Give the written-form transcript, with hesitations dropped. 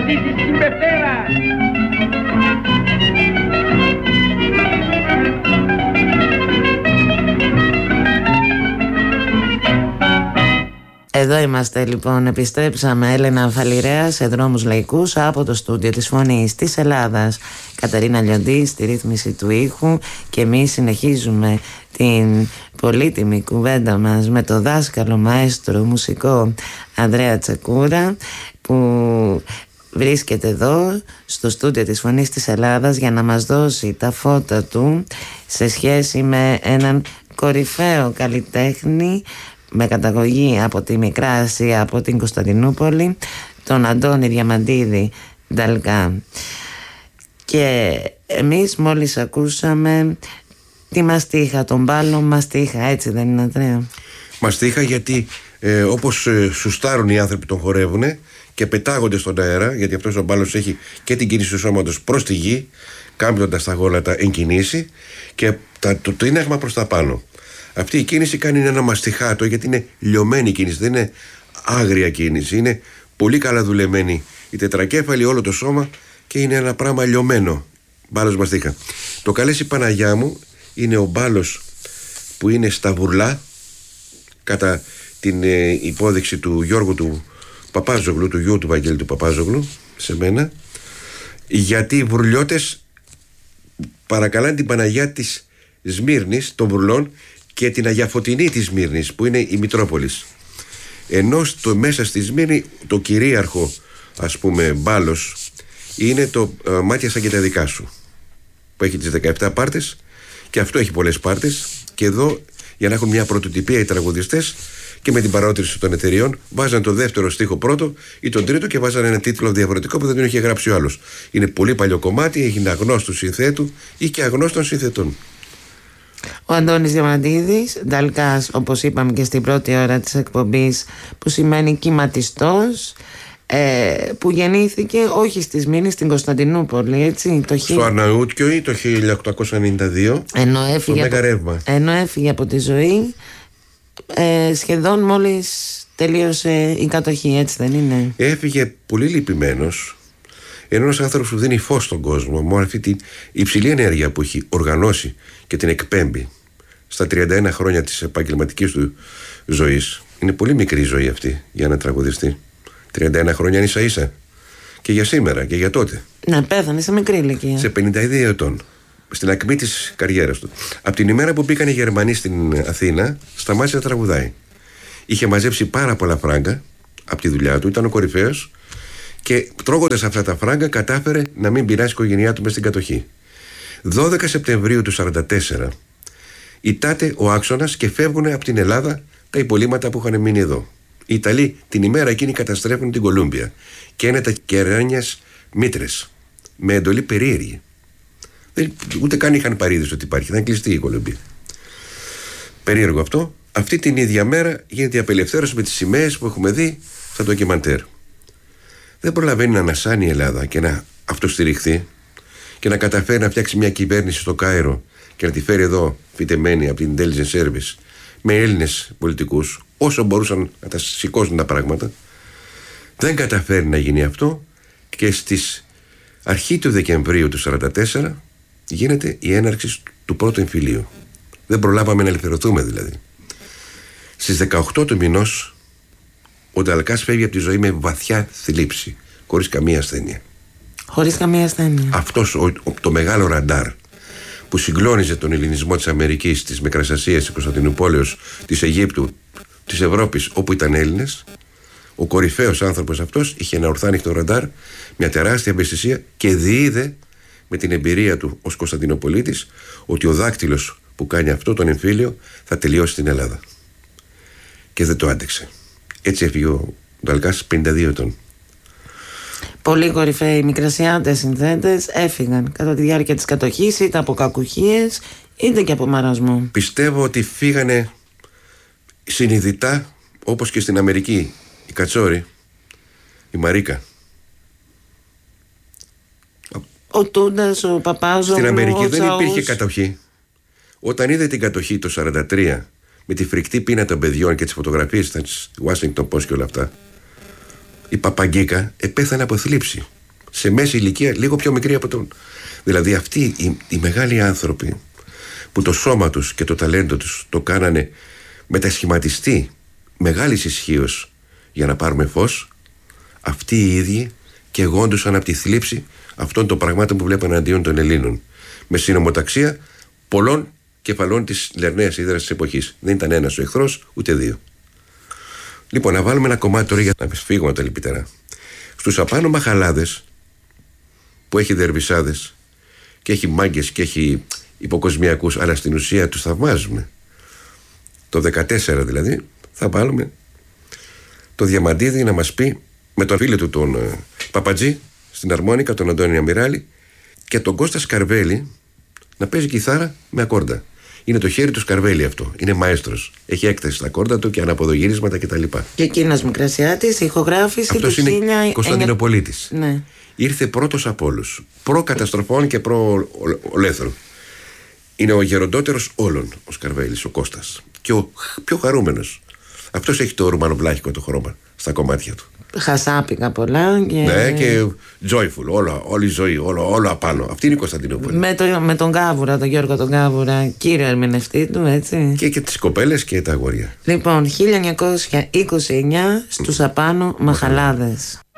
ζήσει η Συμπευτέρα. Εδώ είμαστε λοιπόν, επιστρέψαμε. Έλενα Φαλιρέα σε Δρόμους Λαϊκούς από το στούντιο της Φωνής της Ελλάδας. Καταρίνα Λιοντή στη ρύθμιση του ήχου και εμείς συνεχίζουμε την πολύτιμη κουβέντα μας με το δάσκαλο μαέστρο μουσικό Ανδρέα Τσακούρα, που βρίσκεται εδώ στο στούντιο της Φωνής της Ελλάδας για να μας δώσει τα φώτα του σε σχέση με έναν κορυφαίο καλλιτέχνη με καταγωγή από τη Μικρά Ασία, από την Κωνσταντινούπολη, τον Αντώνη Διαμαντίδη Νταλκά. Και εμείς μόλις ακούσαμε τη μαστίχα, τον μπάλο μαστίχα, έτσι δεν είναι, Ανδρέα? Μαστίχα γιατί όπως σουστάρουν οι άνθρωποι τον χορεύουν και πετάγονται στον αέρα, γιατί αυτός ο μπάλος έχει και την κίνηση του σώματος προς τη γη, κάμπτοντας τα γόνατα εν κινήσει, και το τίναγμα προς τα πάνω. Αυτή η κίνηση κάνει ένα μαστιχάτο, γιατί είναι λιωμένη κίνηση, δεν είναι άγρια κίνηση, είναι πολύ καλά δουλεμένη η τετρακέφαλη, όλο το σώμα, και είναι ένα πράγμα λιωμένο. Μπάλος μαστίχα. Το καλέσει Παναγιά μου είναι ο μπάλος που είναι στα Βουρλά, κατά την υπόδειξη του Γιώργου του Παπάζογλου, του γιου του Βαγγέλη του Παπάζογλου, σε μένα, γιατί οι βουρλιώτες παρακαλάνε την Παναγιά της Σμύρνης, των Βουρλών, και την Αγία Φωτεινή της Σμύρνης, που είναι η Μητρόπολης. Ενώ μέσα στη Σμύρνη το κυρίαρχο, ας πούμε, μπάλος είναι το Μάτια σαν και τα δικά σου, που έχει τις 17 πάρτες, και αυτό έχει πολλές πάρτες. Και εδώ, για να έχουν μια πρωτοτυπία οι τραγουδιστές, και με την παρότριση των εταιριών, βάζαν το δεύτερο στίχο πρώτο ή τον τρίτο και βάζαν ένα τίτλο διαφορετικό που δεν τον είχε γράψει ο άλλος. Είναι πολύ παλιό κομμάτι, έχει αγνώστου συνθέτου ή και αγνώστων συνθετών. Ο Αντώνης Διαμαντίδης Νταλκάς, όπως είπαμε και στην πρώτη ώρα της εκπομπής, που σημαίνει κυματιστός, που γεννήθηκε όχι στη Σμύρνη, στην Κωνσταντινούπολη, έτσι, στο Αρναούτκιο ή το 1892, ενώ έφυγε από τη ζωή σχεδόν μόλις τελείωσε η κατοχή, έτσι δεν είναι? Έφυγε πολύ λυπημένος, ενώ ένας άνθρωπος που δίνει φως στον κόσμο, με αυτή την υψηλή ενέργεια που έχει οργανώσει και την εκπέμπει στα 31 χρόνια της επαγγελματικής του ζωής. Είναι πολύ μικρή η ζωή αυτή για να τραγουδιστεί. 31 χρόνια είναι ίσα ίσα και για σήμερα και για τότε. Να πέθανε σε μικρή ηλικία, σε 52 ετών, στην ακμή της καριέρας του. Από την ημέρα που μπήκαν οι Γερμανοί στην Αθήνα, σταμάτησε να τραγουδάει. Είχε μαζέψει πάρα πολλά φράγκα από τη δουλειά του, ήταν ο κορυφαίος, και τρώγοντας αυτά τα φράγκα κατάφερε να μην πειράσει η οικογένειά του μες στην κατοχή. 12 Σεπτεμβρίου του 1944 ητάται ο άξονας και φεύγουν από την Ελλάδα τα υπολείμματα που είχαν μείνει εδώ. Οι Ιταλοί την ημέρα εκείνη καταστρέφουν την Κολούμπια και είναι τα κεράνιας μήτρες με εντολή περίεργη. Ούτε καν είχαν παρείδηση ότι υπάρχει, ήταν κλειστή η Κολούμπια. Περίεργο αυτό. Αυτή την ίδια μέρα γίνεται η απελευθέρωση με τις σημαίες που έχουμε δει στα ντοκιμαντέρ. Δεν προλαβαίνει να ανασάνει η Ελλάδα και να αυτοστηριχθεί και να καταφέρει να φτιάξει μια κυβέρνηση στο Κάιρο και να τη φέρει εδώ φυτεμένη από την Intelligence Service με Έλληνες πολιτικούς, όσο μπορούσαν να τα σηκώσουν τα πράγματα. Δεν καταφέρει να γίνει αυτό, και στις αρχή του Δεκεμβρίου του 1944 γίνεται η έναρξη του πρώτου εμφυλίου. Δεν προλάβαμε να ελευθερωθούμε δηλαδή. Στις 18 του μηνός ο Νταλκάς φεύγει από τη ζωή με βαθιά θλίψη, χωρίς καμία ασθένεια. Χωρίς καμία ασθένεια. Αυτός το μεγάλο ραντάρ που συγκλώνιζε τον ελληνισμό της Αμερικής, της Μικράς Ασίας, της Κωνσταντινούπολης, της Αιγύπτου, της Ευρώπης, όπου ήταν Έλληνες, ο κορυφαίος άνθρωπος αυτός είχε ένα ορθάνυχτο ραντάρ, μια τεράστια ευαισθησία, και διείδε με την εμπειρία του ως Κωνσταντινοπολίτης ότι ο δάκτυλος που κάνει αυτό τον εμφύλιο θα τελειώσει στην Ελλάδα. Και δεν το άντεξε. Έτσι έφυγε ο Νταλκάς 52 ετών. Πολλοί κορυφαίοι μικρασιάτες συνθέτες έφυγαν κατά τη διάρκεια της κατοχής, είτε από κακουχίες είτε και από μαρασμό. Πιστεύω ότι φύγανε συνειδητά, όπως και στην Αμερική η Κατσόρη, η Μαρίκα, ο Τούντας, ο Παπάζογλου. Στην Αμερική δεν υπήρχε κατοχή. Όταν είδε την κατοχή το 1943 με τη φρικτή πείνα των παιδιών και τις φωτογραφίες της Washington Post και όλα αυτά, η Παπαγκίκα επέθανε από θλίψη. σε μέση ηλικία, λίγο πιο μικρή από τον. Δηλαδή αυτοί οι μεγάλοι άνθρωποι που το σώμα τους και το ταλέντο τους το κάνανε μετασχηματιστή μεγάλης ισχύως για να πάρουμε φως, αυτοί οι ίδιοι καιγόντουσαν από τη θλίψη αυτών των πραγμάτων που βλέπαν αντίον των Ελλήνων, με συνομοταξία πολλών κεφαλών της λερναίας ύδρας της εποχής. Δεν ήταν ένας ο εχθρός, ούτε δύο. Λοιπόν, να βάλουμε ένα κομμάτι τώρα για να φύγουμε τα λυπητερά. Στους απάνω μαχαλάδες, που έχει δερβισάδες και έχει μάγκες και έχει υποκοσμιακούς, αλλά στην ουσία τους θαυμάζουμε. Το 14 δηλαδή θα βάλουμε το Διαμαντίδη να μας πει, με τον φίλο του τον Παπατζή στην αρμόνικα, τον Αντώνη Αμυράλη, και τον Κώστα Σκαρβέλη να παίζει κιθάρα με ακόρντα. Είναι το χέρι του Σκαρβέλη αυτό. Είναι μαέστρος. Έχει έκταση στα ακόρντα του και αναποδογύρισματα κτλ. Και εκείνος Μικρασιάτης, ηχογράφηση αυτός του είναι Κωνσταντινοπολίτης. Ναι. Ήρθε πρώτος από όλους. Προ-καταστροφών και προ-ολέθρου. Είναι ο γεροντότερος όλων ο Σκαρβέλης, ο Κώστας. Και ο πιο χαρούμενος. Αυτός έχει το ρουμανοβλάχικο το χρώμα στα κομμάτια του. Χασάπικα πολλά και... Ναι, και joyful, όλη η ζωή, όλο απάνω. Αυτή είναι η Κωνσταντινούπολη. Με τον Κάβουρα, τον Γιώργο τον Κάβουρα, κύριο ερμηνευτή του, έτσι. Και τις κοπέλες και τα αγόρια. Λοιπόν, 1929 στους απάνω μαχαλάδες.